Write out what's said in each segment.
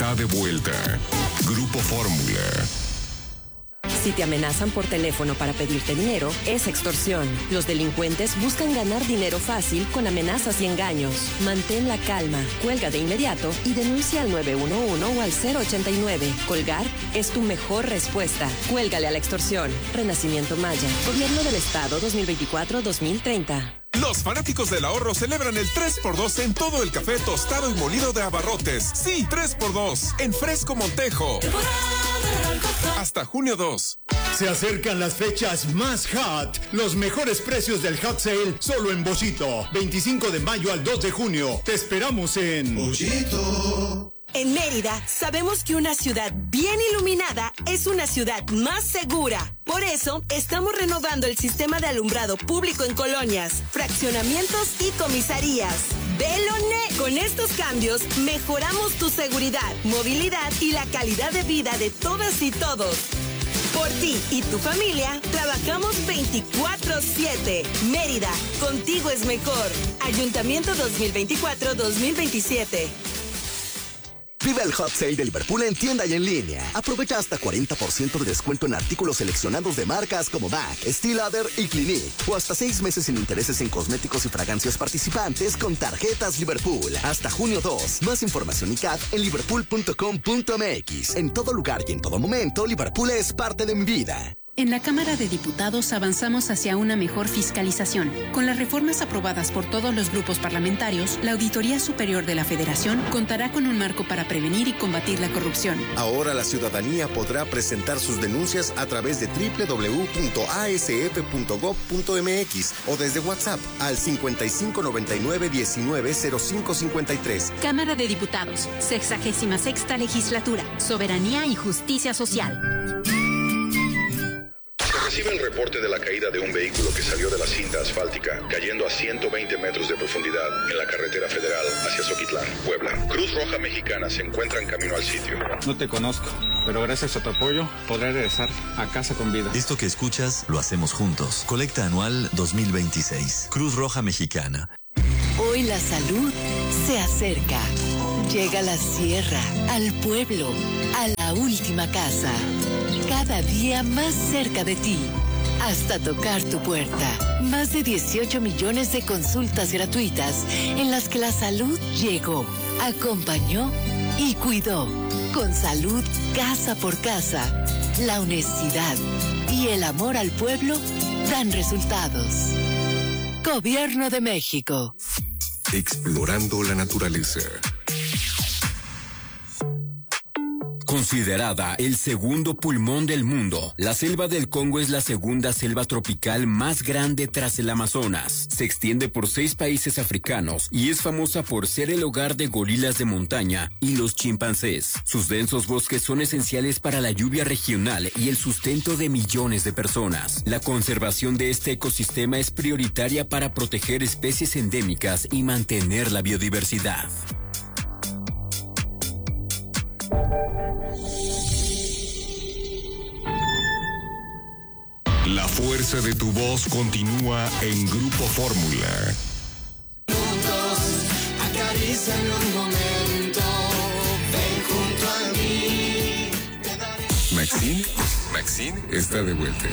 está de vuelta. Grupo Fórmula. Si te amenazan por teléfono para pedirte dinero, es extorsión. Los delincuentes buscan ganar dinero fácil con amenazas y engaños. Mantén la calma, cuelga de inmediato y denuncia al 911 o al 089. Colgar es tu mejor respuesta. Cuélgale a la extorsión. Renacimiento Maya. Gobierno del Estado 2024-2030. Los fanáticos del ahorro celebran el 3x2 en todo el café tostado y molido de Abarrotes. Sí, 3x2 en Fresco Montejo. Hasta junio 2. Se acercan las fechas más hot. Los mejores precios del hot sale solo en Bollito. 25 de mayo al 2 de junio. Te esperamos en Bollito. En Mérida, sabemos que una ciudad bien iluminada es una ciudad más segura. Por eso, estamos renovando el sistema de alumbrado público en colonias, fraccionamientos y comisarías. ¡Veloné! Con estos cambios, mejoramos tu seguridad, movilidad y la calidad de vida de todas y todos. Por ti y tu familia, trabajamos 24/7. Mérida, contigo es mejor. Ayuntamiento 2024-2027. Vive el hot sale de Liverpool en tienda y en línea. Aprovecha hasta 40% de descuento en artículos seleccionados de marcas como MAC, Steel Lauder y Clinique. O hasta 6 meses sin intereses en cosméticos y fragancias participantes con tarjetas Liverpool. Hasta junio 2. Más información y CAD en liverpool.com.mx. En todo lugar y en todo momento, Liverpool es parte de mi vida. En la Cámara de Diputados avanzamos hacia una mejor fiscalización. Con las reformas aprobadas por todos los grupos parlamentarios, la Auditoría Superior de la Federación contará con un marco para prevenir y combatir la corrupción. Ahora la ciudadanía podrá presentar sus denuncias a través de www.asf.gov.mx o desde WhatsApp al 5599-190553. Cámara de Diputados, 66ª Legislatura, Soberanía y Justicia Social. Recibe el reporte de la caída de un vehículo que salió de la cinta asfáltica, cayendo a 120 metros de profundidad en la carretera federal hacia Zoquitlán, Puebla. Cruz Roja Mexicana se encuentra en camino al sitio. No te conozco, pero gracias a tu apoyo podré regresar a casa con vida. Esto que escuchas lo hacemos juntos. Colecta anual 2026. Cruz Roja Mexicana. Hoy la salud se acerca. Llega a la sierra, al pueblo, a la última casa. Cada día más cerca de ti, hasta tocar tu puerta. Más de 18 millones de consultas gratuitas en las que la salud llegó, acompañó y cuidó. Con salud casa por casa, la honestidad y el amor al pueblo dan resultados. Gobierno de México. Explorando la naturaleza. Considerada el segundo pulmón del mundo, la selva del Congo es la segunda selva tropical más grande tras el Amazonas. Se extiende por 6 países africanos y es famosa por ser el hogar de gorilas de montaña y los chimpancés. Sus densos bosques son esenciales para la lluvia regional y el sustento de millones de personas. La conservación de este ecosistema es prioritaria para proteger especies endémicas y mantener la biodiversidad. La fuerza de tu voz continúa en Grupo Fórmula. Acaríciame un momento, ven junto a mí. Maxine está de vuelta.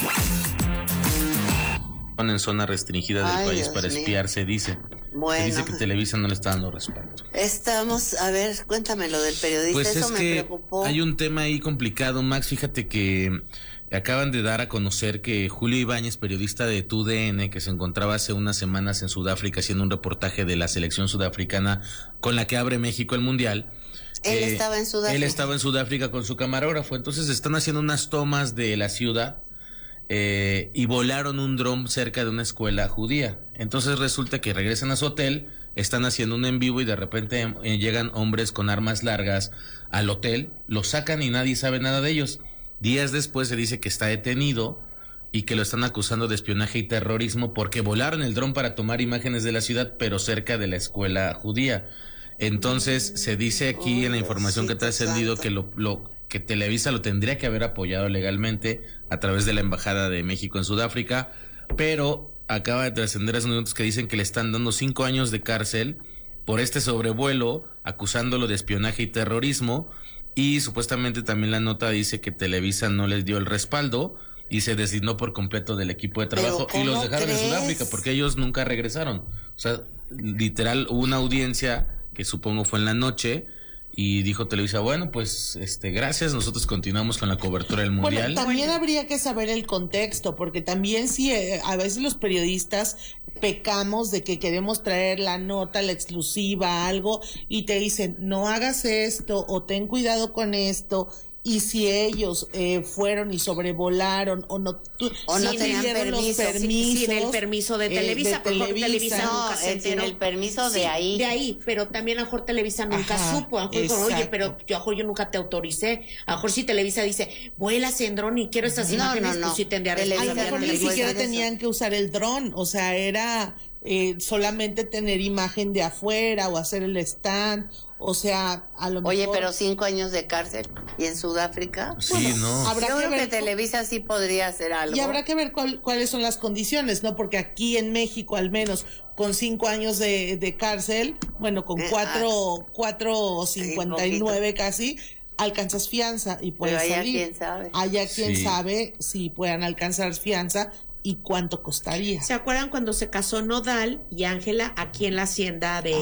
En zona restringida del país Dios para mío. espiar, se dice. Bueno. Se dice que Televisa no le está dando respaldo. Estamos, a ver, cuéntame lo del periodista, Pues eso es me que preocupó. hay un tema ahí complicado, Max. Fíjate que acaban de dar a conocer que Julio Ibáñez, periodista de TUDN, que se encontraba hace unas semanas en Sudáfrica haciendo un reportaje de la selección sudafricana con la que abre México el Mundial. Él estaba en Sudáfrica. Él estaba en Sudáfrica con su camarógrafo. Entonces están haciendo unas tomas de la ciudad y volaron un dron cerca de una escuela judía. Entonces resulta que regresan a su hotel, están haciendo un en vivo y de repente llegan hombres con armas largas al hotel, lo sacan y nadie sabe nada de ellos. Días después se dice que está detenido y que lo están acusando de espionaje y terrorismo porque volaron el dron para tomar imágenes de la ciudad, pero cerca de la escuela judía. Entonces se dice aquí en la información que te ha ascendido que que Televisa lo tendría que haber apoyado legalmente a través de la Embajada de México en Sudáfrica, pero acaba de trascender hace unos minutos que dicen que le están dando 5 años de cárcel por este sobrevuelo, acusándolo de espionaje y terrorismo, y supuestamente también la nota dice que Televisa no les dio el respaldo y se deslindó por completo del equipo de trabajo y los dejaron en Sudáfrica porque ellos nunca regresaron. O sea, literal, hubo una audiencia que supongo fue en la noche y dijo Televisa, bueno, pues gracias, nosotros continuamos con la cobertura del Mundial. Bueno, también habría que saber el contexto, porque también sí, a veces los periodistas pecamos de que queremos traer la nota, la exclusiva, algo, y te dicen, no hagas esto, o ten cuidado con esto. Y si ellos fueron y sobrevolaron o no tenían permiso, sin el permiso de Televisa, porque Televisa nunca se enteró. Sin el permiso de ahí. De ahí, pero también a lo mejor Televisa nunca supo. A lo mejor dijo, oye, pero yo nunca te autoricé. A lo mejor si Televisa dice, vuelas en dron y quiero estas imágenes, pues sí tendría a lo mejor ni siquiera tenían que usar el dron, o sea, era solamente tener imagen de afuera o hacer el stand. O sea, a lo mejor... Oye, pero 5 años de cárcel. ¿Y en Sudáfrica? Sí, bueno, no. Habrá que ver, Televisa sí podría hacer algo. Y habrá que ver cuáles son las condiciones, ¿no? Porque aquí en México, al menos, con 5 años de cárcel, bueno, con 4.59 casi, alcanzas fianza y puedes pero allá salir. quién sabe. Allá quién sabe si puedan alcanzar fianza y cuánto costaría. ¿Se acuerdan cuando se casó Nodal y Ángela aquí en la hacienda de...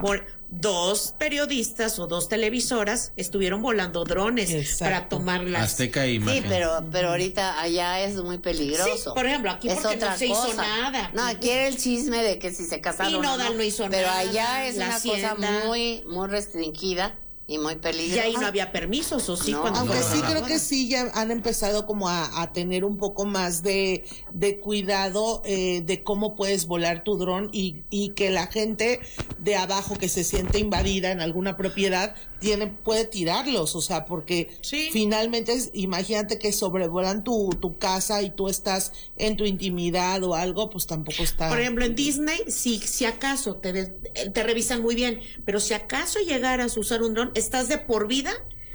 Dos periodistas o 2 televisoras estuvieron volando drones para tomar las... Azteca y Imagen. Sí, pero ahorita allá es muy peligroso. Sí, por ejemplo, aquí porque no se hizo nada. No, aquí era el chisme de que si se casaron y Nodal no hizo pero nada. Pero allá es una cosa muy, muy restringida y muy peligrosa. Y ahí no había permisos, ¿o sí? No, aunque sí creo que sí ya han empezado como a tener un poco más de cuidado de cómo puedes volar tu dron y que la gente de abajo que se siente invadida en alguna propiedad puede tirarlos, o sea, porque finalmente imagínate que sobrevuelan tu casa y tú estás en tu intimidad o algo, pues tampoco está. Por ejemplo, en Disney, si acaso te revisan muy bien, pero si acaso llegaras a usar un dron, estás de por vida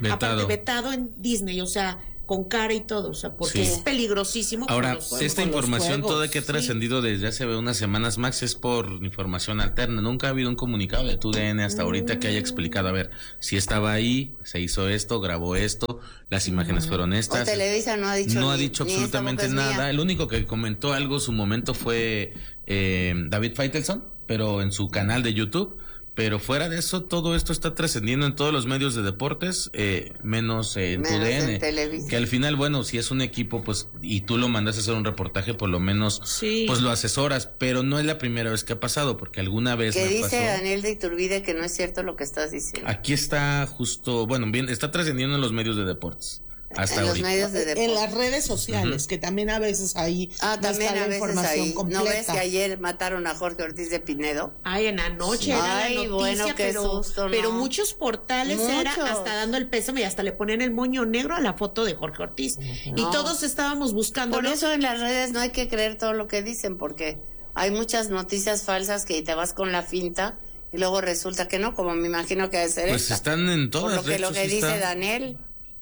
vetado en Disney, o sea, con cara y todo, o sea, porque es peligrosísimo. Ahora, esta información toda que ha trascendido desde hace unas semanas, Max, es por información alterna. Nunca ha habido un comunicado de TUDN hasta ahorita que haya explicado, a ver, si estaba ahí, se hizo esto, grabó esto, las imágenes fueron estas. O Televisa no ha dicho no ha dicho absolutamente nada. El único que comentó algo en su momento fue David Faitelson, pero en su canal de YouTube. Pero fuera de eso, todo esto está trascendiendo en todos los medios de deportes, menos en TUDN, que al final, bueno, si es un equipo, pues, y tú lo mandas a hacer un reportaje, por lo menos, pues lo asesoras, pero no es la primera vez que ha pasado, porque alguna vez que me dice pasó. Daniel de Iturbide que no es cierto lo que estás diciendo. Aquí está justo, bueno, bien, está trascendiendo en los medios de deportes. Hasta en ahorita. Los medios de deporte. En las redes sociales, que también a veces ahí también está a la veces información ahí. completa. ¿No ves que ayer mataron a Jorge Ortiz de Pinedo? Ay, en la noche era la noticia, bueno, qué susto, ¿no? Pero muchos portales era hasta dando el pésame y hasta le ponían el moño negro a la foto de Jorge Ortiz. Y todos estábamos buscando. Por eso en las redes no hay que creer todo lo que dicen, porque hay muchas noticias falsas que te vas con la finta y luego resulta que no, como me imagino que debe ser pues esta. Están en todas por lo que dice Daniel.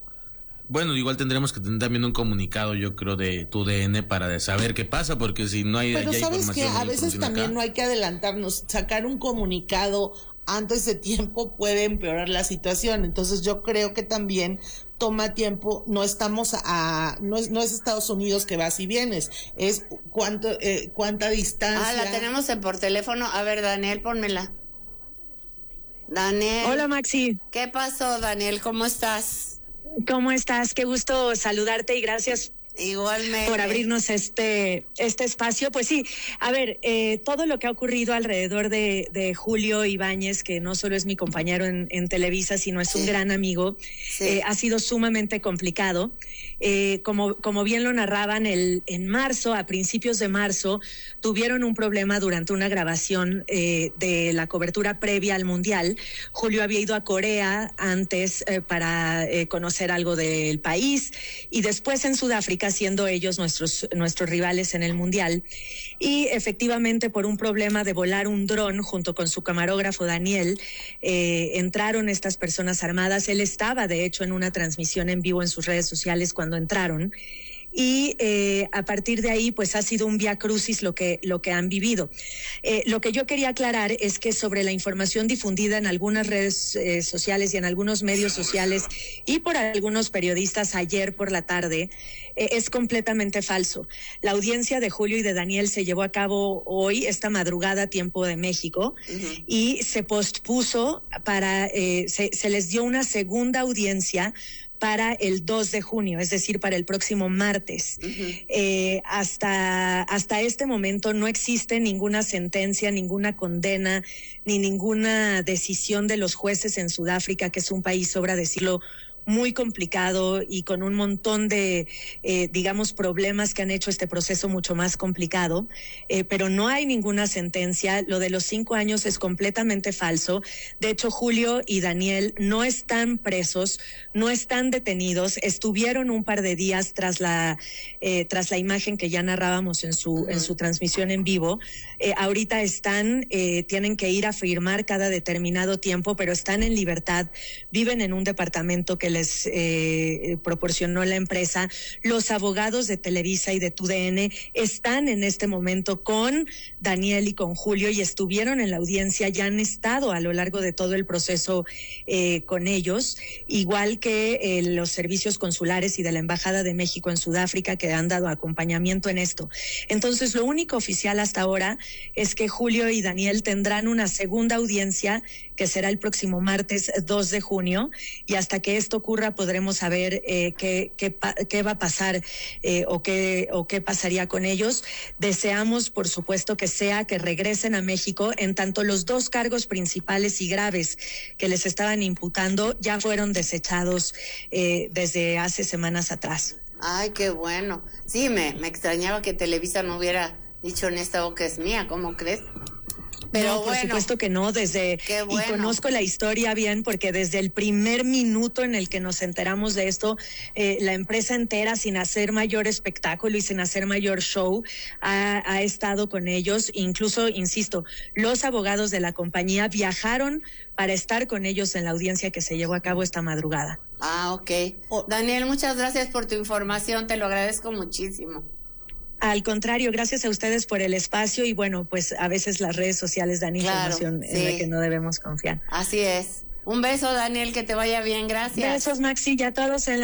Bueno, igual tendremos que tener también un comunicado, yo creo, de TUDN para saber qué pasa, porque si no hay... Pero sabes que a veces también acá. no hay que adelantarnos, sacar un comunicado antes de tiempo puede empeorar la situación, entonces yo creo que también toma tiempo, no estamos no es Estados Unidos que vas y vienes, es cuánta distancia. La tenemos por teléfono, a ver Daniel, pónmela. Daniel. Hola Maxi. ¿Qué pasó Daniel? ¿Cómo estás? ¿Cómo estás? Qué gusto saludarte y gracias igualmente por abrirnos este espacio. Pues sí, a ver, todo lo que ha ocurrido alrededor de Julio Ibáñez, que no solo es mi compañero en Televisa, sino es un gran amigo, ha sido sumamente complicado. Como bien lo narraban, en marzo, a principios de marzo, tuvieron un problema durante una grabación de la cobertura previa al Mundial. Julio había ido a Corea antes para conocer algo del país y después en Sudáfrica, siendo ellos nuestros rivales en el Mundial. Y efectivamente, por un problema de volar un dron junto con su camarógrafo Daniel, entraron estas personas armadas. Él estaba, de hecho, en una transmisión en vivo en sus redes sociales cuando entraron y a partir de ahí pues ha sido un vía crucis lo que han vivido. Lo que yo quería aclarar es que sobre la información difundida en algunas redes sociales y en algunos medios sociales y por algunos periodistas ayer por la tarde, es completamente falso. La audiencia de Julio y de Daniel se llevó a cabo hoy, esta madrugada, tiempo de México, y se pospuso para, se les dio una segunda audiencia para el 2 de junio, es decir, para el próximo martes. Hasta este momento no existe ninguna sentencia, ninguna condena, ni ninguna decisión de los jueces en Sudáfrica, que es un país, sobra decirlo, muy complicado y con un montón de, digamos, problemas que han hecho este proceso mucho más complicado, pero no hay ninguna sentencia. Lo de los 5 años es completamente falso. De hecho, Julio y Daniel no están presos, no están detenidos, estuvieron un par de días tras la imagen que ya narrábamos en su transmisión en vivo. Ahorita tienen que ir a firmar cada determinado tiempo, pero están en libertad, viven en un departamento que les proporcionó la empresa. Los abogados de Televisa y de TUDN están en este momento con Daniel y con Julio y estuvieron en la audiencia, ya han estado a lo largo de todo el proceso con ellos, igual que los servicios consulares y de la Embajada de México en Sudáfrica, que han dado acompañamiento en esto. Entonces, lo único oficial hasta ahora es que Julio y Daniel tendrán una segunda audiencia que será el próximo martes 2 de junio, y hasta que esto ocurra podremos saber qué va a pasar o qué pasaría con ellos. Deseamos, por supuesto, que regresen a México, en tanto los 2 cargos principales y graves que les estaban imputando ya fueron desechados desde hace semanas atrás. Ay, qué bueno. Sí, me extrañaba que Televisa no hubiera dicho en esta boca es mía, ¿cómo crees? Pero no, por supuesto que no, y conozco la historia bien, porque desde el primer minuto en el que nos enteramos de esto, la empresa entera, sin hacer mayor espectáculo y sin hacer mayor show, ha estado con ellos. Incluso, insisto, los abogados de la compañía viajaron para estar con ellos en la audiencia que se llevó a cabo esta madrugada. Ah, ok. Daniel, muchas gracias por tu información, te lo agradezco muchísimo. Al contrario, gracias a ustedes por el espacio, y bueno, pues a veces las redes sociales dan información en la que no debemos confiar. Así es. Un beso, Daniel, que te vaya bien, gracias. Besos, Maxi, ya todos en